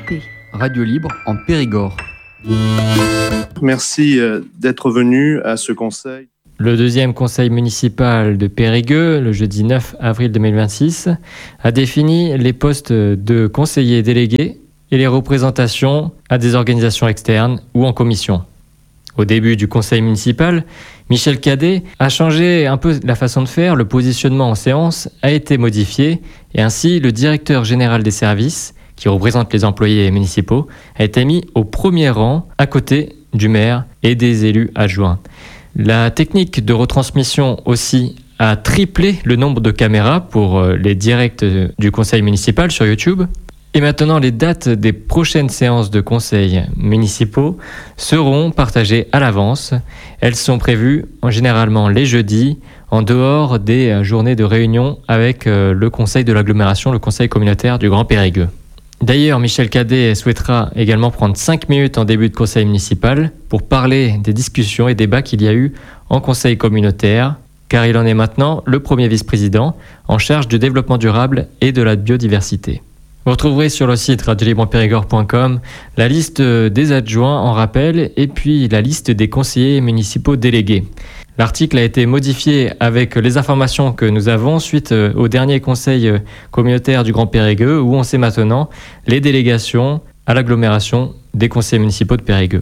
RLP. Radio libre en Périgord. Merci d'être venu à ce conseil. Le deuxième conseil municipal de Périgueux, le jeudi 9 avril 2026, a défini les postes de conseillers délégués et les représentations à des organisations externes ou en commission. Au début du conseil municipal, Michel Cadet a changé un peu la façon de faire, le positionnement en séance a été modifié et ainsi le directeur général des services, qui représente les employés municipaux, a été mis au premier rang à côté du maire et des élus adjoints. La technique de retransmission aussi a triplé le nombre de caméras pour les directs du conseil municipal sur YouTube. Et maintenant, les dates des prochaines séances de conseils municipaux seront partagées à l'avance. Elles sont prévues généralement les jeudis, en dehors des journées de réunion avec le conseil de l'agglomération, le conseil communautaire du Grand Périgueux. D'ailleurs, Michel Cadet souhaitera également prendre 5 minutes en début de conseil municipal pour parler des discussions et débats qu'il y a eu en conseil communautaire, car il en est maintenant le premier vice-président en charge du développement durable et de la biodiversité. Vous retrouverez sur le site radiolibreempérigord.com la liste des adjoints en rappel et puis la liste des conseillers municipaux délégués. L'article a été modifié avec les informations que nous avons suite au dernier conseil communautaire du Grand Périgueux où on sait maintenant les délégations à l'agglomération des conseils municipaux de Périgueux.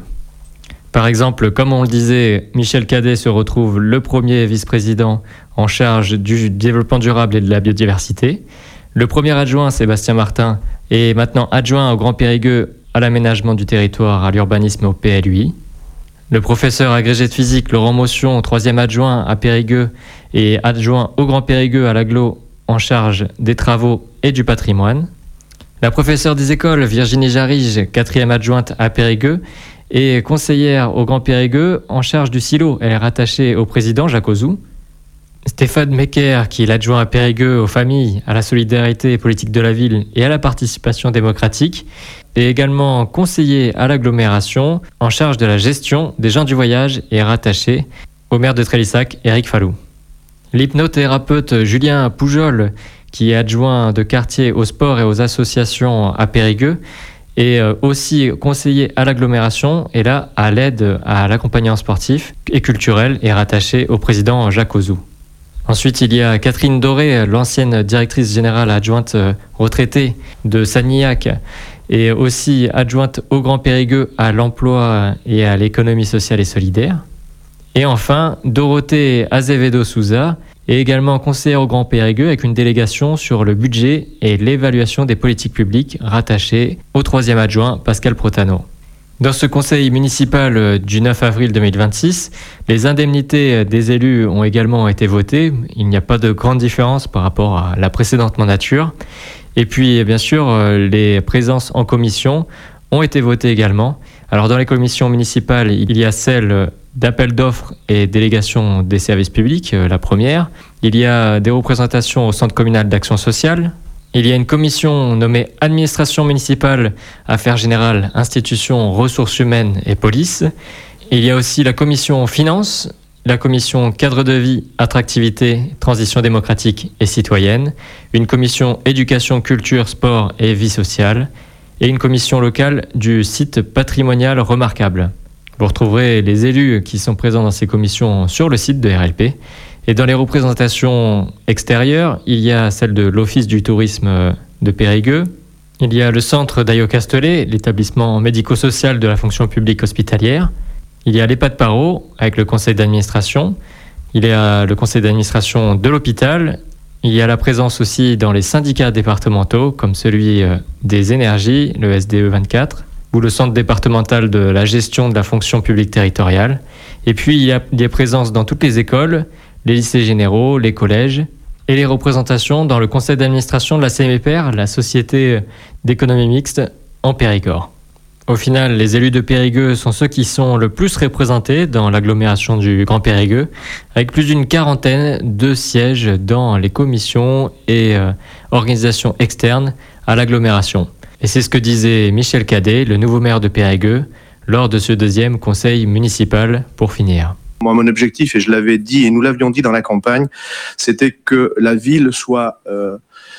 Par exemple, comme on le disait, Michel Cadet se retrouve le premier vice-président en charge du développement durable et de la biodiversité. Le premier adjoint, Sébastien Martin, est maintenant adjoint au Grand Périgueux à l'aménagement du territoire, à l'urbanisme et au PLUI. Le professeur agrégé de physique, Laurent Motion, troisième adjoint à Périgueux et adjoint au Grand Périgueux à l'agglo en charge des travaux et du patrimoine. La professeure des écoles, Virginie Jarige, quatrième adjointe à Périgueux et conseillère au Grand Périgueux en charge du silo. Elle est rattachée au président Jacques Ozou. Stéphane Mecker, qui est l'adjoint à Périgueux aux familles, à la solidarité politique de la ville et à la participation démocratique, est également conseiller à l'agglomération en charge de la gestion des gens du voyage et rattaché au maire de Trélissac, Éric Fallou. L'hypnothérapeute Julien Poujol, qui est adjoint de quartier au sport et aux associations à Périgueux, est aussi conseiller à l'agglomération et là à l'aide à l'accompagnement sportif et culturel et rattaché au président Jacques Ozou. Ensuite, il y a Catherine Doré, l'ancienne directrice générale adjointe retraitée de Sagnillac et aussi adjointe au Grand Périgueux à l'emploi et à l'économie sociale et solidaire. Et enfin, Dorothée Azevedo Souza est également conseillère au Grand Périgueux avec une délégation sur le budget et l'évaluation des politiques publiques rattachée au troisième adjoint Pascal Protano. Dans ce conseil municipal du 9 avril 2026, les indemnités des élus ont également été votées. Il n'y a pas de grande différence par rapport à la précédente mandature. Et puis, bien sûr, les présences en commission ont été votées également. Alors, dans les commissions municipales, il y a celle d'appel d'offres et délégation des services publics, la première. Il y a des représentations au centre communal d'action sociale. Il y a une commission nommée Administration municipale, Affaires générales, institutions, ressources humaines et police. Il y a aussi la commission Finances, la commission Cadre de vie, attractivité, transition démocratique et citoyenne, une commission Éducation, culture, sport et vie sociale, et une commission locale du site patrimonial remarquable. Vous retrouverez les élus qui sont présents dans ces commissions sur le site de RLP. Et dans les représentations extérieures, il y a celle de l'Office du tourisme de Périgueux. Il y a le centre d'Ayo-Castelet, l'établissement médico-social de la fonction publique hospitalière. Il y a l'EHPAD Parot avec le conseil d'administration. Il y a le conseil d'administration de l'hôpital. Il y a la présence aussi dans les syndicats départementaux comme celui des énergies, le SDE 24, ou le centre départemental de la gestion de la fonction publique territoriale. Et puis il y a des présences dans toutes les écoles, les lycées généraux, les collèges, et les représentations dans le conseil d'administration de la CMEPER, la Société d'économie mixte en Périgord. Au final, les élus de Périgueux sont ceux qui sont le plus représentés dans l'agglomération du Grand Périgueux, avec plus d'une quarantaine de sièges dans les commissions et organisations externes à l'agglomération. Et c'est ce que disait Michel Cadet, le nouveau maire de Périgueux, lors de ce deuxième conseil municipal pour finir. Moi, mon objectif, et je l'avais dit, et nous l'avions dit dans la campagne, c'était que la ville soit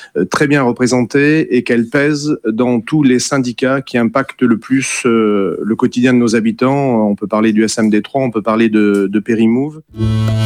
très bien représentée et qu'elle pèse dans tous les syndicats qui impactent le plus le quotidien de nos habitants. On peut parler du SMD3, on peut parler de Périmove.